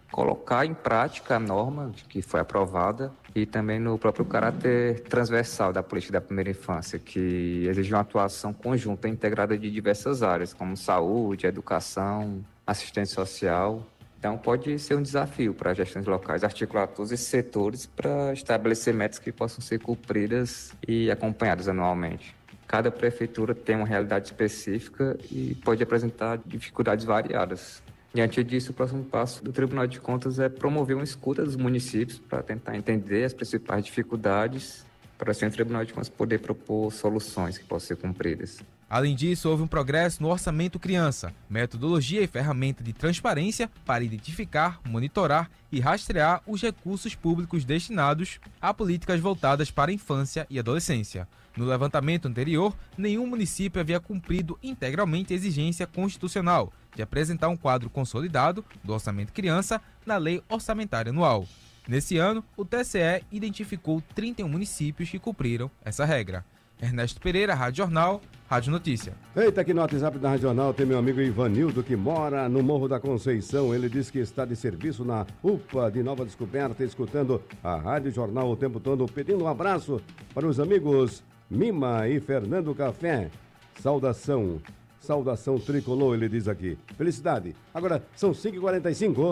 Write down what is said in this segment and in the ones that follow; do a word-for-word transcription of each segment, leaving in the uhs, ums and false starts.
colocar em prática a norma que foi aprovada e também no próprio caráter transversal da política da primeira infância, que exige uma atuação conjunta e integrada de diversas áreas, como saúde, educação, assistência social. Então, pode ser um desafio para as gestões locais articular todos esses setores para estabelecer metas que possam ser cumpridas e acompanhadas anualmente. Cada prefeitura tem uma realidade específica e pode apresentar dificuldades variadas. Diante disso, o próximo passo do Tribunal de Contas é promover uma escuta dos municípios para tentar entender as principais dificuldades, para assim o Tribunal de Contas poder propor soluções que possam ser cumpridas. Além disso, houve um progresso no Orçamento Criança, metodologia e ferramenta de transparência para identificar, monitorar e rastrear os recursos públicos destinados a políticas voltadas para a infância e adolescência. No levantamento anterior, nenhum município havia cumprido integralmente a exigência constitucional de apresentar um quadro consolidado do Orçamento Criança na Lei Orçamentária Anual. Nesse ano, o T C E identificou trinta e um municípios que cumpriram essa regra. Ernesto Pereira, Rádio Jornal, Rádio Notícia. Eita, aqui no WhatsApp da Rádio Jornal tem meu amigo Ivanildo, que mora no Morro da Conceição. Ele diz que está de serviço na U P A de Nova Descoberta, escutando a Rádio Jornal o tempo todo, pedindo um abraço para os amigos Mima e Fernando Café. Saudação, saudação tricolor, ele diz aqui. Felicidade. Agora são cinco e quarenta e cinco.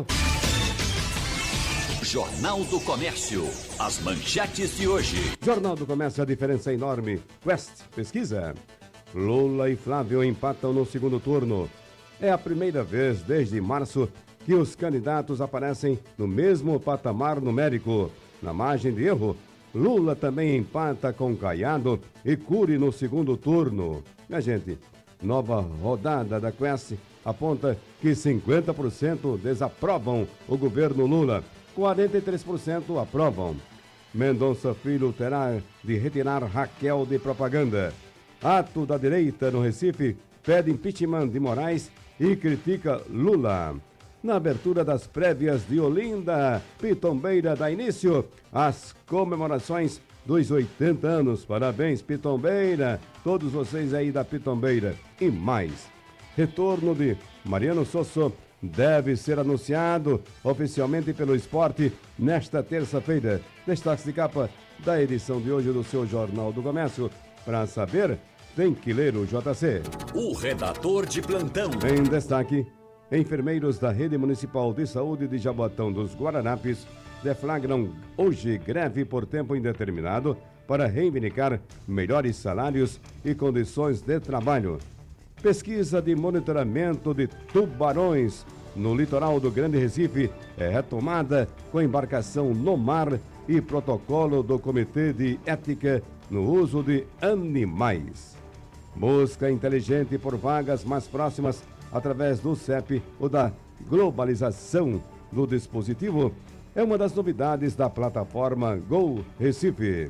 Jornal do Comércio. As manchetes de hoje. Jornal do Comércio, a diferença é enorme. Quest, pesquisa. Lula e Flávio empatam no segundo turno. É a primeira vez desde março que os candidatos aparecem no mesmo patamar numérico. Na margem de erro, Lula também empata com Caiado e Cury no segundo turno. Minha gente, nova rodada da Quest aponta que cinquenta por cento desaprovam o governo Lula. quarenta e três por cento aprovam. Mendonça Filho terá de retirar Raquel de propaganda. Ato da direita no Recife pede impeachment de Moraes e critica Lula. Na abertura das prévias de Olinda, Pitombeira dá início às comemorações dos oitenta anos. Parabéns, Pitombeira, todos vocês aí da Pitombeira. E mais, retorno de Mariano Sosso deve ser anunciado oficialmente pelo esporte nesta terça-feira. Destaques de capa da edição de hoje do seu Jornal do Comércio. Para saber, tem que ler o J C. O redator de plantão. Em destaque, enfermeiros da Rede Municipal de Saúde de Jaboatão dos Guararapes deflagram hoje greve por tempo indeterminado para reivindicar melhores salários e condições de trabalho. Pesquisa de monitoramento de tubarões no litoral do Grande Recife é retomada com embarcação no mar e protocolo do Comitê de Ética no uso de animais. Busca inteligente por vagas mais próximas através do C E P ou da globalização do dispositivo é uma das novidades da plataforma Go Recife.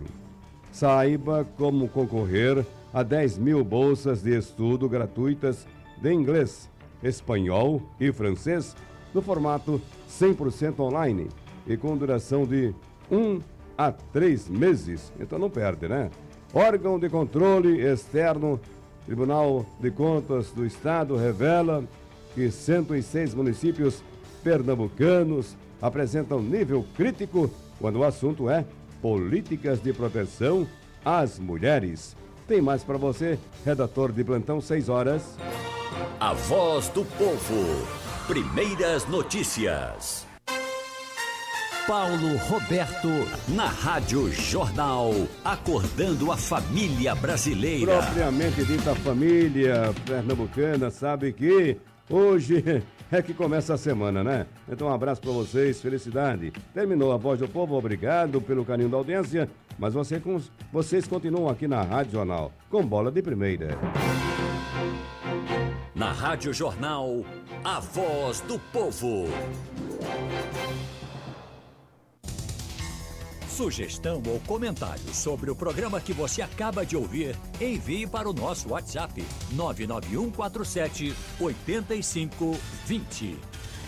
Saiba como concorrer a dez mil bolsas de estudo gratuitas de inglês, espanhol e francês no formato cem por cento online e com duração de um a três meses. Então não perde, né? Órgão de controle externo, Tribunal de Contas do Estado revela que cento e seis municípios pernambucanos apresentam nível crítico quando o assunto é políticas de proteção às mulheres. Tem mais para você, redator de plantão, seis horas. A voz do povo. Primeiras notícias. Paulo Roberto, na Rádio Jornal, acordando a família brasileira. Propriamente dita família pernambucana, sabe que hoje é que começa a semana, né? Então um abraço para vocês, felicidade. Terminou a Voz do Povo, obrigado pelo carinho da audiência, mas você, vocês continuam aqui na Rádio Jornal, com bola de primeira. Na Rádio Jornal, a Voz do Povo. Sugestão ou comentário sobre o programa que você acaba de ouvir, envie para o nosso WhatsApp nove nove um quatro sete oito cinco dois zero.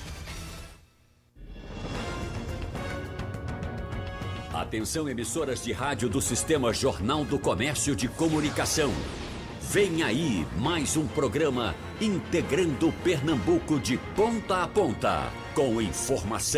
Atenção, emissoras de rádio do Sistema Jornal do Comércio de Comunicação. Vem aí mais um programa integrando Pernambuco de ponta a ponta, com informação